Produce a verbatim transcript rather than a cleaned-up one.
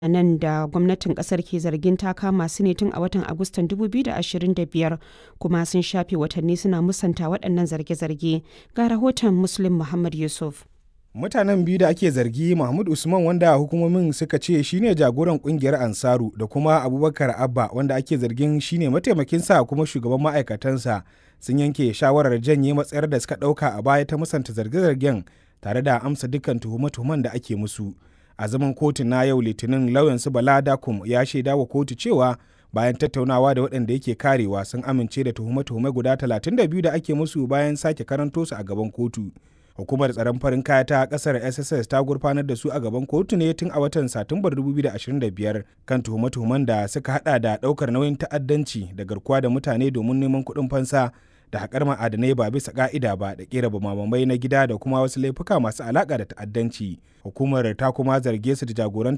nan da gwamnatin kasar ke zargin ta kama su ne tun a watan Agustan dubu biyu da ashirin da biyar kuma sun shafe watanni suna musanta waɗannan zarge-zarge. Ga rahoton Muslim Muhammad Yusuf. Mutanen biyu da ake zargi, Mahmud Usman wanda hukumomin suka ce shine jagoran kungiyar Ansaru da kuma Abubakar Abba wanda ake zargin shine mataimakinsa kuma shugaban ma'aikatansa, sun yanke shawarar janye matsayar da suka ɗauka a baya ta musanta zarge-zargen tare da amsa dukkan tuhume-tuhumen da ake musu. A zaman kotun na yau Litinin, lauyansu Bala Dakum ya shaida wa kotu cewa bayan tattaunawa da waɗanda yake karewa sun amince da tuhume-tuhume guda talatin da biyu da ake musu bayan sake karanto su a gaban kotu. Hukumar tsaron farin kaya ta kasar S S S ta gurfanar da su a gaban kotu ne tun a watan Satumbar dubu biyu da ashirin da biyar kan tuhume-tuhumen da suka hada da daukar nauyin ta'addanci da garkuwa da mutane domin neman kuɗin fansa da haƙar ma'adanai ba bisa ƙa'ida ba da ƙera bamabamai na gida da kuma wasu laifuka masu alaƙa da ta'addanci. Hukumar ta kuma zarge su da jagorantar